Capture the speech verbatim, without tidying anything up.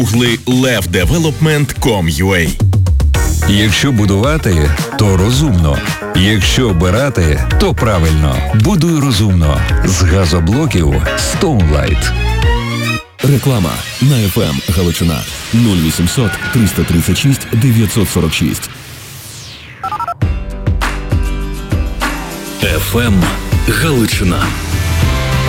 Гугли лев девелопмент крапка ком крапка ю а. Якщо будувати, то розумно. Якщо обирати, то правильно. Будуй розумно. З газоблоків Stoneline. Реклама на еф ем Галичина нуль вісімсот триста тридцять шість дев'ятсот сорок шість. еф ем Галичина.